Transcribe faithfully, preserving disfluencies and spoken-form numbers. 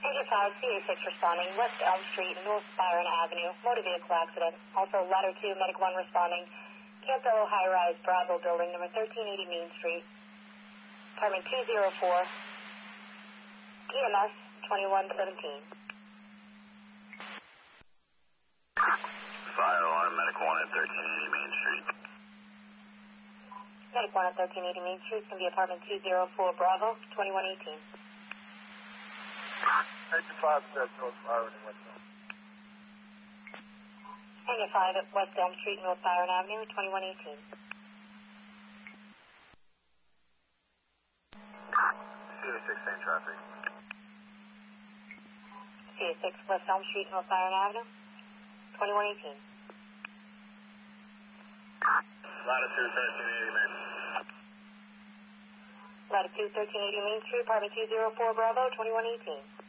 Engine five, C A six responding, West Elm Street, North Byron Avenue, motor vehicle accident. Also, Ladder two, Medic one responding, Campbell High Rise, Bravo Building, number thirteen eighty Main Street, apartment two oh four, E M S twenty-one seventeen. Fire alarm, Medic one at thirteen eighty Main Street. Medic one at thirteen eighty Main Street, can be apartment two oh four, Bravo, twenty-one eighteen. Engine five says North Byron and West Elm. Engine five at West Elm Street, North Byron Avenue, twenty-one eighteen. C A six, same traffic. C A six, West Elm Street, North Byron Avenue, twenty-one eighteen. Latitude thirteen eighty Main. Latitude thirteen eighty Main Street, apartment two oh four, Bravo, twenty-one eighteen.